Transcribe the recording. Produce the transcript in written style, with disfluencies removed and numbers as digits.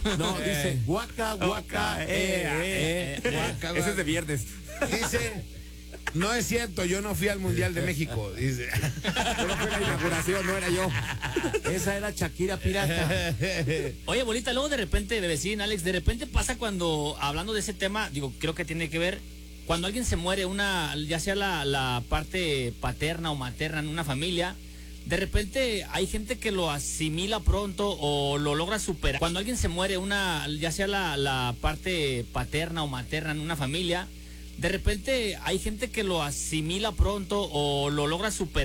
No, dice guaca, guaca, guaca. Ese es de viernes. Dice, no es cierto, yo no fui al Mundial de México. Dice, Yo no fui a la inauguración, no era yo. esa era Shakira pirata. Oye, bolita, luego de repente, bebecín, Alex, de repente pasa cuando, hablando de ese tema, digo, creo que tiene que ver, cuando alguien se muere, ya sea la parte paterna o materna en una familia, de repente hay gente que lo asimila pronto o lo logra superar. Cuando alguien se muere, ya sea la parte paterna o materna en una familia, de repente hay gente que lo asimila pronto o lo logra superar.